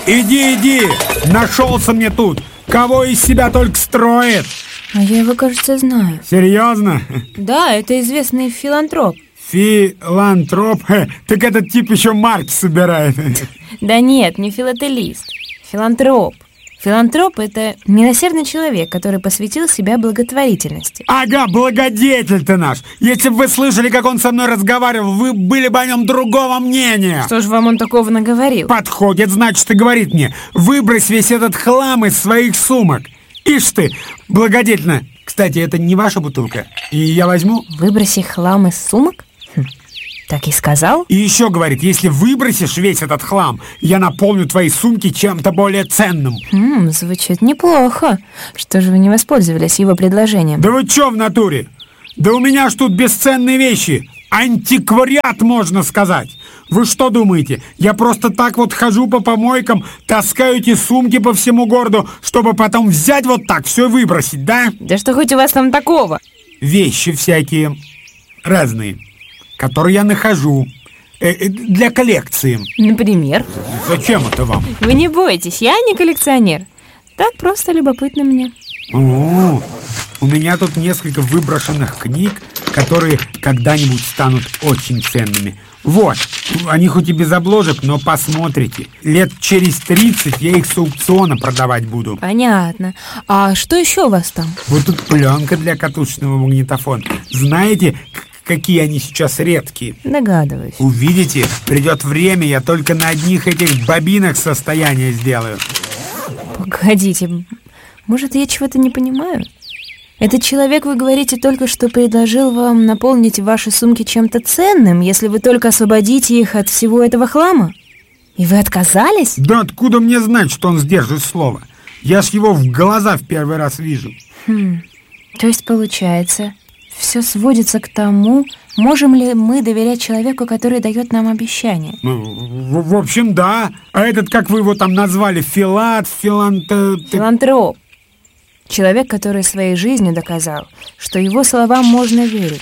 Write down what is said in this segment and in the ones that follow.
Иди, нашелся мне тут. Кого из себя только строит. А я его, кажется, знаю. Серьезно? Да, это известный филантроп. Филантроп? Так этот тип еще марки собирает. Да нет, не филателист. Филантроп. Филантроп – это милосердный человек, который посвятил себя благотворительности. Ага, благодетель ты наш. Если бы вы слышали, как он со мной разговаривал, вы были бы о нем другого мнения. Что ж вам он такого наговорил? Подходит, значит, и говорит мне: выбрось весь этот хлам из своих сумок. Ишь ты, благодетельно. Кстати, это не ваша бутылка, и я возьму. Выброси хлам из сумок? Так и сказал? И еще говорит: если выбросишь весь этот хлам, я наполню твои сумки чем-то более ценным. Звучит неплохо. Что же вы не воспользовались его предложением? Да вы че в натуре? Да у меня ж тут бесценные вещи. Антиквариат, можно сказать. Вы что думаете, я просто так вот хожу по помойкам, таскаю эти сумки по всему городу, чтобы потом взять вот так все и выбросить, да? Да что хоть у вас там такого? Вещи всякие, разные, которые я нахожу для коллекции. Например? Зачем это вам? Вы не бойтесь, я не коллекционер. Так просто любопытно мне. У меня тут несколько выброшенных книг, которые когда-нибудь станут очень ценными. Вот, они хоть и без обложек, но посмотрите. Лет через 30 я их с аукциона продавать буду. Понятно. А что еще у вас там? Вот тут пленка для катушечного магнитофона. Знаете, какие они сейчас редкие? Догадываюсь. Увидите, придет время, я только на одних этих бобинах состояние сделаю. Погодите, может, я чего-то не понимаю? Этот человек, вы говорите, только что предложил вам наполнить ваши сумки чем-то ценным, если вы только освободите их от всего этого хлама? И вы отказались? Да откуда мне знать, что он сдержит слово? Я ж его в глаза в первый раз вижу. То есть, получается, все сводится к тому, можем ли мы доверять человеку, который дает нам обещания? В общем, да. А этот, как вы его там назвали, Филантроп. Человек, который своей жизнью доказал, что его словам можно верить.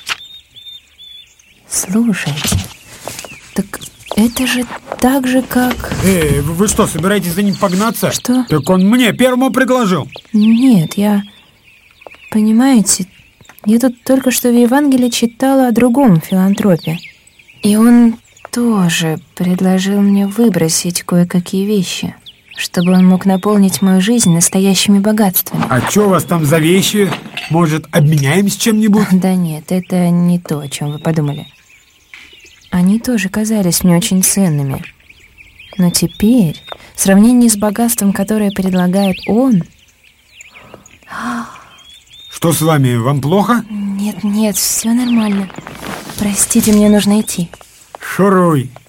Слушайте, так это же так же, как... Вы что, собираетесь за ним погнаться? Что? Так он мне первому предложил. Нет, понимаете, я тут только что в Евангелии читала о другом филантропе. И он тоже предложил мне выбросить кое-какие вещи, чтобы он мог наполнить мою жизнь настоящими богатствами. А что у вас там за вещи? Может, обменяемся чем-нибудь? Да нет, это не то, о чем вы подумали. Они тоже казались мне очень ценными. Но теперь, в сравнении с богатством, которое предлагает он... Что с вами? Вам плохо? Нет, все нормально. Простите, мне нужно идти. Шуруй.